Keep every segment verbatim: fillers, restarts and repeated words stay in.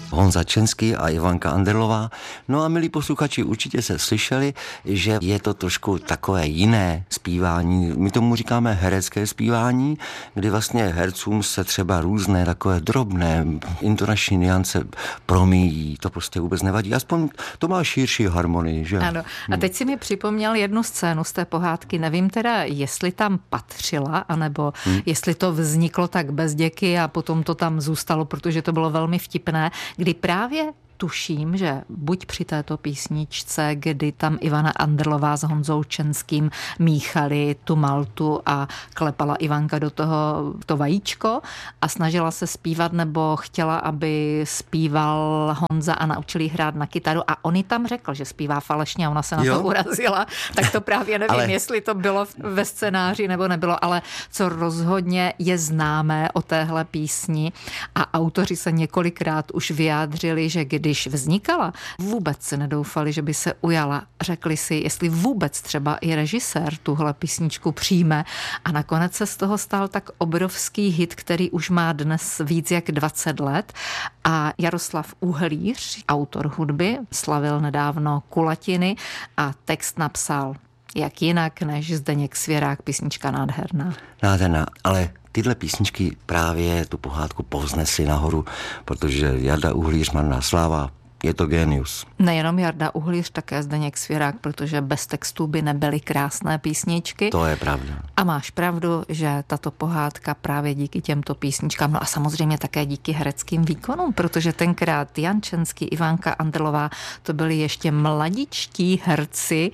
Honza Čenský a Ivanka Anderlová. No a milí posluchači, určitě se slyšeli, že je to trošku takové jiné zpívání. My tomu říkáme herecké zpívání, kdy vlastně hercům se třeba různé takové drobné intonační niance promíjí. To prostě vůbec nevadí. Aspoň to má širší harmonii, že? Ano. A teď si mi připomněl jednu scénu z té pohádky. Nevím teda, jestli tam patřila, anebo hmm. jestli to vzniklo tak bez děky a potom to tam zůstalo, protože to bylo velmi vtipné, kdy právě tuším, že buď při této písničce, kdy tam Ivana Anderlová s Honzou Čenským míchali tu maltu a klepala Ivanka do toho to vajíčko a snažila se zpívat, nebo chtěla, aby zpíval Honza a naučil jí hrát na kytaru a on jí tam řekl, že zpívá falešně a ona se na jo? to urazila. Tak to právě nevím, ale... jestli to bylo ve scénáři nebo nebylo, ale co rozhodně je známé o téhle písni a autoři se několikrát už vyjádřili, že kdy Když vznikala, vůbec se nedoufali, že by se ujala. Řekli si, jestli vůbec třeba i režisér tuhle písničku přijme a nakonec se z toho stal tak obrovský hit, který už má dnes víc jak dvacet let a Jaroslav Uhlíř, autor hudby, slavil nedávno kulatiny a text napsal jak jinak než Zdeněk Svěrák, písnička nádherná. Nádherná, ale tyhle písničky právě tu pohádku povznesly nahoru, protože Jarda Uhlíř, marná sláva, je to génius. Nejenom Jarda Uhlíř, také Zdeněk Svěrák, protože bez textů by nebyly krásné písničky. To je pravda. A máš pravdu, že tato pohádka právě díky těmto písničkám, no a samozřejmě také díky hereckým výkonům, protože tenkrát Jan Čenský, Ivanka Anderlová, to byli ještě mladičtí herci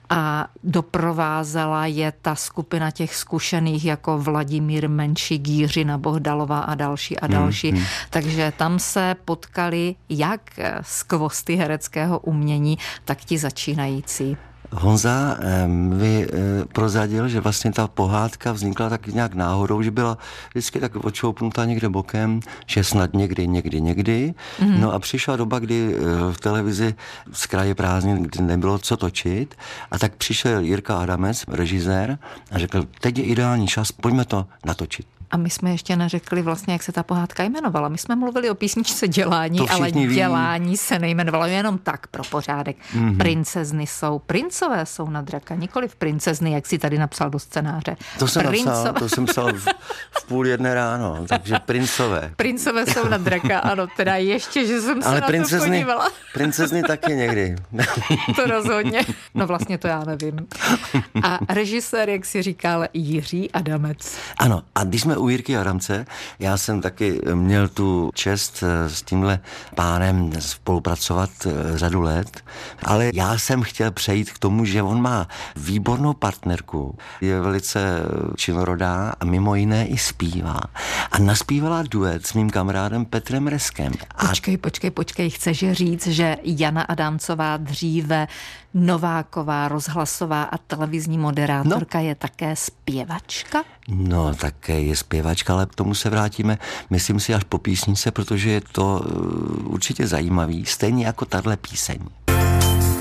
a doprovázela je ta skupina těch zkušených jako Vladimír Menšík, Jiřina Bohdalová a další a další. Hmm, hmm. Takže tam se potkali jak skvosty hereckého umění, tak ti začínající. Honza mi prozradil, že vlastně ta pohádka vznikla tak nějak náhodou, že byla vždycky tak odšoupnutá někde bokem, že snad někdy, někdy, někdy. Mm. No a přišla doba, kdy v televizi z kraje prázdnin, kdy nebylo co točit, a tak přišel Jirka Adamec, režisér, a řekl, teď je ideální čas, pojďme to natočit. A my jsme ještě neřekli vlastně, jak se ta pohádka jmenovala. My jsme mluvili o písničce Dělání, ale ví. Dělání se nejmenovalo jenom tak pro pořádek. Mm-hmm. Princezny jsou, princové jsou na draka, nikoliv princezny, jak si tady napsal do scénáře. To jsem Princové... napsal, to jsem psal v, v půl jedné ráno, takže princové. Princové jsou na draka, ano, teda ještě, že jsem se ale na princezny, to podívala. Princezny taky někdy. To rozhodně. No vlastně to já nevím. A režisér, jak si říkal, Jiří Adamec. Ano, a když jsme u Jirky Adamce, já jsem taky měl tu čest s tímhle pánem spolupracovat řadu let, ale já jsem chtěl přejít k tomu, že on má výbornou partnerku, je velice činorodá a mimo jiné i zpívá. A naspívala duet s mým kamarádem Petrem Reskem. A... Počkej, počkej, počkej, chceš říct, že Jana Adamcová dříve Nováková, rozhlasová a televizní moderátorka no. je také zpěvačka? No, také je zpěvačka, ale k tomu se vrátíme, myslím si, až po písničce, protože je to určitě zajímavý, stejně jako tahle píseň.